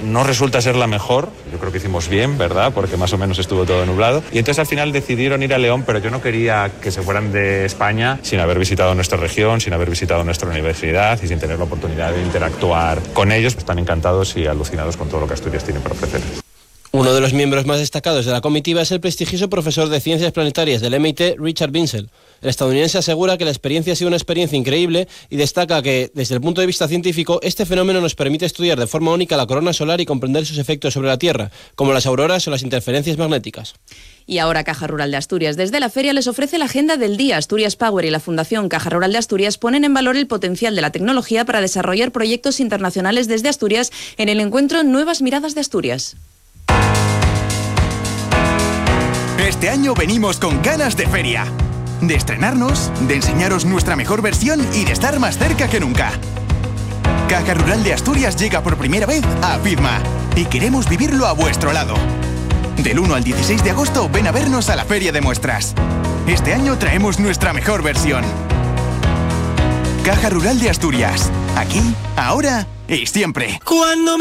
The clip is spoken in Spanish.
no resulta ser la mejor. Yo creo que hicimos bien, ¿verdad? Porque más o menos estuvo todo nublado. Y entonces al final decidieron ir a León, pero yo no quería que se fueran de España sin haber visitado nuestra región, sin haber visitado nuestra universidad y sin tener la oportunidad de interactuar con ellos. Están encantados y alucinados con todo lo que Asturias tiene para ofrecer. Uno de los miembros más destacados de la comitiva es el prestigioso profesor de Ciencias Planetarias del MIT, Richard Binsell. El estadounidense asegura que la experiencia ha sido una experiencia increíble y destaca que, desde el punto de vista científico, este fenómeno nos permite estudiar de forma única la corona solar y comprender sus efectos sobre la Tierra, como las auroras o las interferencias magnéticas. Y ahora Caja Rural de Asturias desde la feria les ofrece la agenda del día. Asturias Power y la Fundación Caja Rural de Asturias ponen en valor el potencial de la tecnología para desarrollar proyectos internacionales desde Asturias en el encuentro Nuevas Miradas de Asturias. Este año venimos con ganas de feria, de estrenarnos, de enseñaros nuestra mejor versión y de estar más cerca que nunca. Caja Rural de Asturias llega por primera vez a FIDMA y queremos vivirlo a vuestro lado. Del 1 al 16 de agosto ven a vernos a la Feria de Muestras. Este año traemos nuestra mejor versión. Caja Rural de Asturias, aquí, ahora y siempre.